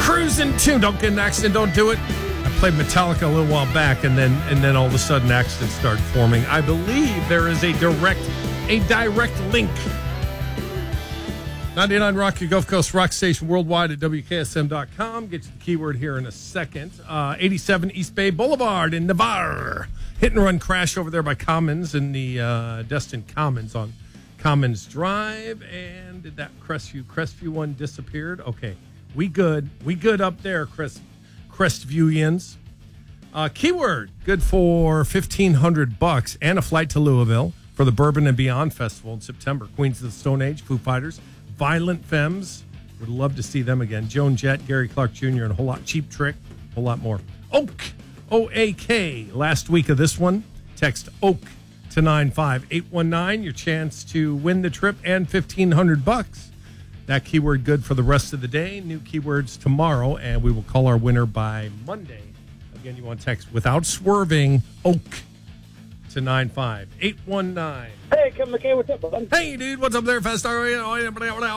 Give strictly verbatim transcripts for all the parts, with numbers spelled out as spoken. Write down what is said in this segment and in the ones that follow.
Cruising tune. Don't get an accident. Don't do it. I played Metallica a little while back, and then and then all of a sudden accidents started forming. I believe there is a direct a direct link. ninety-nine Rock, your Gulf Coast rock station worldwide at W K S M dot com. Get you the keyword here in a second. Uh, eighty-seven East Bay Boulevard in Navarre. Hit and run crash over there by Commons in the uh, Destin Commons on Commons Drive. And did that Crestview Crestview one disappeared? Okay, we good. We good up there, Crest Crestviewians. Uh, keyword good for fifteen hundred bucks and a flight to Louisville for the Bourbon and Beyond Festival in September. Queens of the Stone Age, Foo Fighters, Violent Femmes. Would love to see them again. Joan Jett, Gary Clark Junior, and a whole lot. Cheap Trick, a whole lot more. Oak, O A K. Last week of this one, text Oak to nine five eight one nine. Your chance to win the trip and fifteen hundred bucks. That keyword good for the rest of the day. New keywords tomorrow, and we will call our winner by Monday. Again, you want to text without swerving Oak to nine five eight one nine. Hey, Kevin McKay, what's up, bud? Hey, dude, what's up there, Fast Star? Yeah,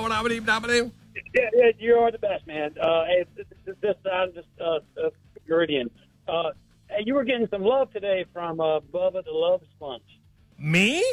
yeah, you are the best, man. Uh, hey, this, this, this I'm just uh, uh, Meridian. Uh, hey, you were getting some love today from uh, Bubba the Love Sponge. Me?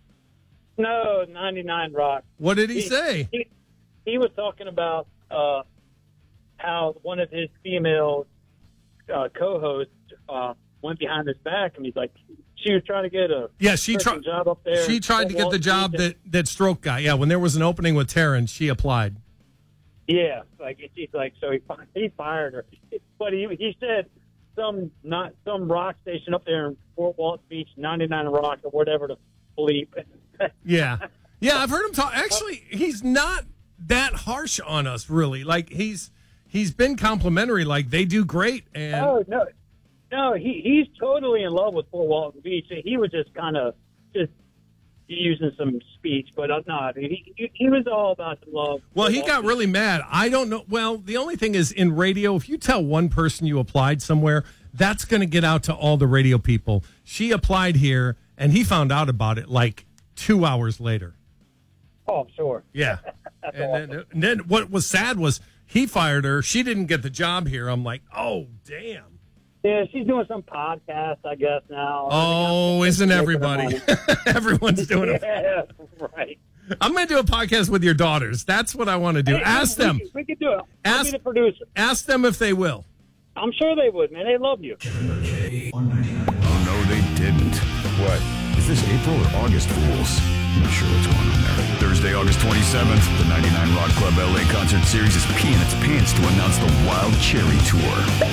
No, ninety-nine Rock. What did he, he say? He, he was talking about uh, how one of his female uh, co-hosts uh, went behind his back, and he's like, she was trying to get a yeah, she tried job up there. She tried to get the job that, that Stroke got. Yeah, when there was an opening with Taryn, she applied. Yeah, like he's like so he he fired her, but he he said some not some rock station up there in Fort Walton Beach, ninety-nine Rock or whatever the bleep. yeah, yeah, I've heard him talk. Actually, he's not that harsh on us, really. Like he's he's been complimentary. Like they do great. And oh no, no, he he's totally in love with Fort Walton Beach. He was just kind of just using some speech, but uh, no, he, he he was all about the love. Well, he got really mad. I don't know. Well, the only thing is in radio, if you tell one person you applied somewhere, that's going to get out to all the radio people. She applied here, and he found out about it like two hours later. Oh, I'm sure. Yeah. and, awesome. then, and then what was sad was he fired her. She didn't get the job here. I'm like, oh, damn. Yeah, she's doing some podcast, I guess, now. Oh, isn't everybody? Everyone's doing it. Yeah, right. I'm going to do a podcast with your daughters. That's what I want to do. Hey, ask we, them. We, we could do it. Ask, I'll be the producer. Ask them if they will. I'm sure they would, man. They love you. Oh, no, they didn't. What? Is this April or August Fools? I'm not sure what's going on there. Thursday, August twenty-seventh, the ninety-nine Rock Club L A Concert Series is peeing its pants to announce the Wild Cherry Tour.